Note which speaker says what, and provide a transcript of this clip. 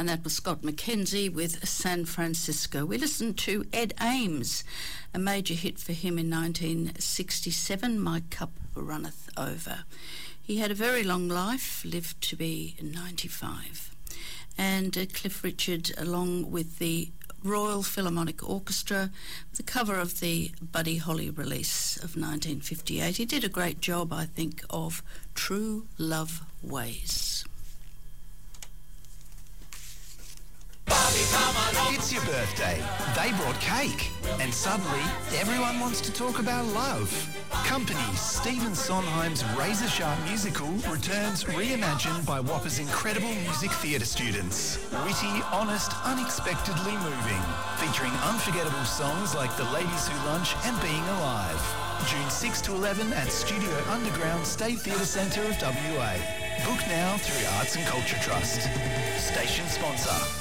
Speaker 1: and that was Scott McKenzie with San Francisco. We listened to Ed Ames, a major hit for him in 1967, My Cup Runneth Over. He had a very long life, lived to be 95. And Cliff Richard, along with the Royal Philharmonic Orchestra, the cover of the Buddy Holly release of 1958. He did a great job, I think, of True Love Ways.
Speaker 2: It's your birthday. They brought cake. And suddenly, everyone wants to talk about love. Company Stephen Sondheim's Razor Sharp musical returns reimagined by Whopper's incredible music theatre students. Witty, honest, unexpectedly moving. Featuring unforgettable songs like The Ladies Who Lunch and Being Alive. June 6 to 11 at Studio Underground State Theatre Centre of WA. Book now through Arts and Culture Trust. Station sponsor.